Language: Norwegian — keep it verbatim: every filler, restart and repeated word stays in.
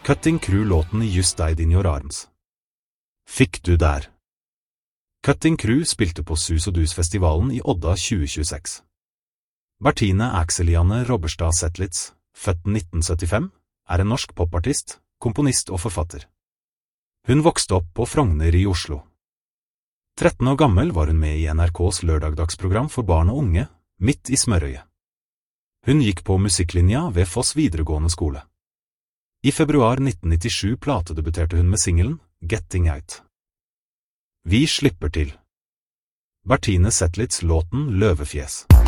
Cutting Crew-låten i Just Died in Your Arms. Fikk du der? Cutting Crew spilte på Sus og Dus-festivalen i Odda tjue tjueseks. Bertine Axeliane Robberstad Zetlitz, født nitten syttifem, er en norsk popartist, komponist og forfatter. Hun vokste opp på Frogner i Oslo. tretten år gammel var hun med i N R K's lørdagdagsprogram for barn og unge, Midt i smørøyet. Hun gikk på musikklinja ved Foss videregående skole. I februar nitten nittisju platedebuterte hun med singelen Getting Out. Vi slipper til. Bertine Zetlitz låten Løvefjes.